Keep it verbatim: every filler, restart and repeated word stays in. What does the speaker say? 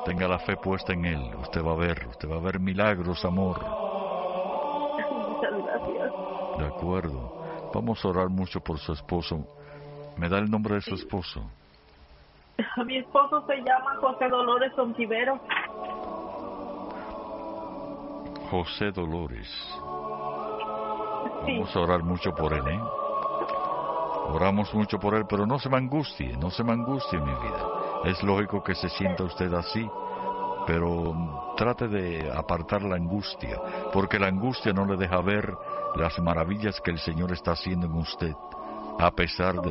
Tenga la fe puesta en Él. Usted va a ver, usted va a ver milagros, amor. Muchas gracias. De acuerdo. Vamos a orar mucho por su esposo. ¿Me da el nombre de su esposo? Mi esposo se llama José Dolores Ontivero. José Dolores. Sí. Vamos a orar mucho por él, ¿eh? Oramos mucho por él, pero no se me angustie, no se me angustie, mi vida. Es lógico que se sienta usted así, pero trate de apartar la angustia, porque la angustia no le deja ver las maravillas que el Señor está haciendo en usted, a pesar de